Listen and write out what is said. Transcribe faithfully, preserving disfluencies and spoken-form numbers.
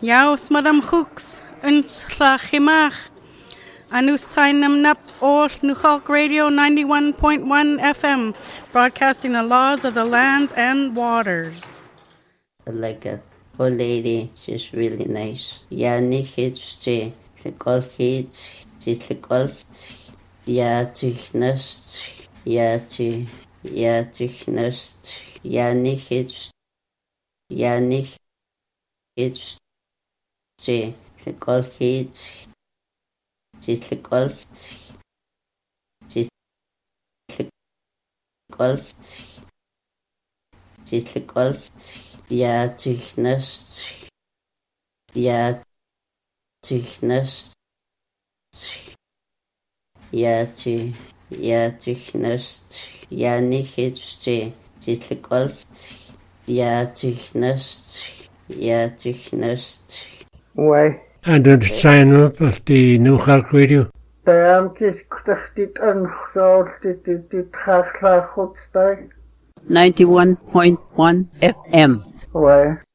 Jaus madam Hooks, uns chimach. Anus Sainam Nap All Nuchalk Radio ninety-one point one F M, broadcasting the laws of the lands and waters. I like a old lady, she's really nice. Yeah, nichts, the golf kids, the golf, yeah, tignust, yeah, ti, yeah, tignust, yeah, nichts, yeah, nichts, the golf kids. Just golf, just golf, just golf. Ja, tignust, ja, tignust, ja, ti, ja, tignust, ja, nichts, just golf, ja, tignust, ja, tignust. Why? And to sign up at the Nuchalk Radio. Damn, just dit and so did it did has la hot stay. ninety-one point one F M. Why?